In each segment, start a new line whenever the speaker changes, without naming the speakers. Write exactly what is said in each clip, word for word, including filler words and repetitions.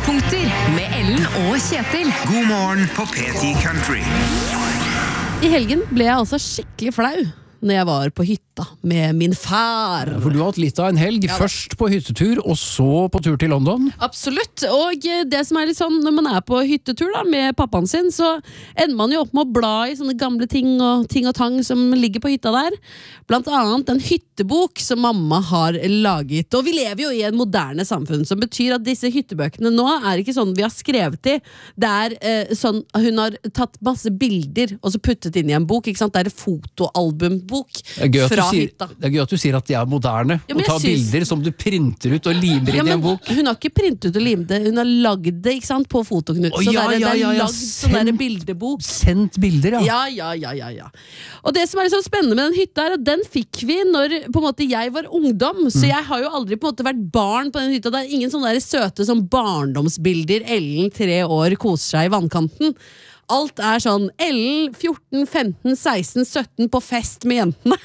Høydepunkter med Ellen og Kjetil.
God morgen på P ti Country.
I helgen ble jeg altså skikkelig flau når jeg var på hytta med min far.
Ja, for du har hatt litt av en helg, ja, først på hyttetur, og så på tur til London.
Absolutt, og det som er litt sånn, når man er på hyttetur da, med pappaen sin, så ender man jo opp med å bla i sånne gamle ting og ting og tang som ligger på hytta der. Blant annet en hyttebok som mamma har laget. Og vi lever jo i en moderne samfunn, som betyr at disse hyttebøkene nå er ikke sånn vi har skrevet i. Det er eh, sånn, hun har tatt masse bilder og så puttet inn i en bok, ikke sant? Det er et fotoalbumbok fra
sier,
hytta.
Det er gøy at du sier at de er moderne, ja, og tar synes... bilder som du printer ut og limer inn ja, i en bok.
Hun har ikke printet ut og limt det, hun har lagd det, ikke sant, på fotoknut.
Oh,
så
ja,
det er,
ja,
det er
ja, ja.
lagd sånn der bildebok.
Sendt bilder, ja.
Ja, ja, ja, ja, ja. Og det som er litt sånn spennende med den hytta er at den fikk vi når på en måte jeg var ungdom, så jeg har jo aldri på en måte vært barn på den hytta. Det er ingen sånne der søte sånn barndomsbilder. Ellen, tre år, koser seg i vannkanten. Alt er sånn Ellen, fjorten, femten, seksten, sytten på fest med jentene.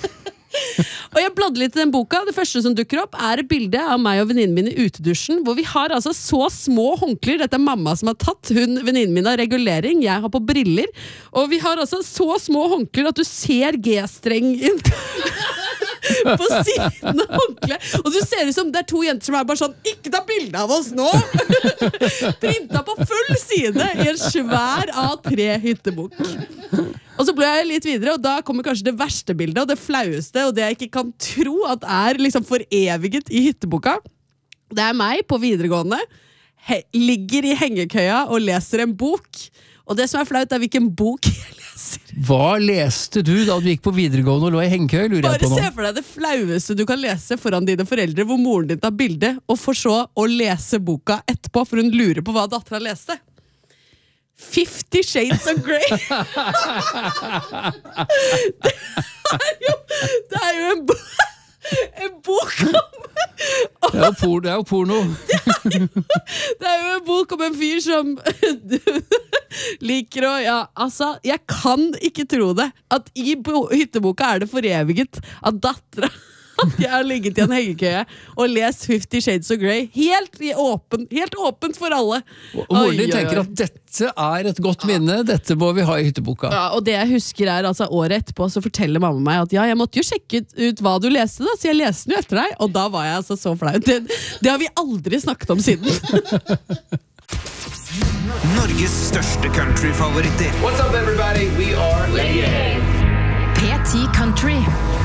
Og jeg bladde litt i den boka. Det første som dukker opp er et bilde av meg og venninnen min i utedusjen, hvor vi har altså så små håndklær. Dette er mamma som har tatt. Hun, venninnen min har regulering, jeg har på briller. Og vi har altså så små håndklær at du ser G-strengen på siden av håndklæet. Og du ser ut som det er to jenter som er bare sånn, ikke ta bilde av oss nå! Printa på full side i en svær A tre hyttebok. Og så ble jeg litt videre, og da kommer kanskje det verste bildet, og det flaueste, og det jeg ikke kan tro at er liksom foreviget i hytteboka. Det er meg på videregående, he- ligger i hengekøya og leser en bok. Og det som er flaut er hvilken bok jeg leser.
Hva leste du da du gikk på videregående og lå i hengekøy, lurer
Bare
jeg på nå?
se for deg det flaueste du kan lese foran dine foreldre, hvor moren din tar bilde, og får så å lese boka etterpå, for hun lurer på hva datteren leste. Fifty Shades of Grey. det, er jo, det er jo en, bo en bok om
det er, por det er jo porno.
det, er jo, det er jo en bok om en fyr som liker å ja, altså, jeg kan ikke tro det at i hytteboka er det foreviget at datteren at jeg har ligget i en hengekøye og lest Fifty Shades of Grey helt, i åpen, helt åpent for alle.
Og moren din tenker at dette er et godt minne, dette må vi ha i hytteboka.
Ja, og det jeg husker er altså året etterpå så forteller mamma meg at ja, jeg måtte jo sjekke ut, ut hva du leste da, så jeg leste den jo etter deg, og da var jeg altså så flau. Det, det har vi aldri snakket om siden.
Norges største countryfavoritter.
What's up everybody? We are
P ti Country.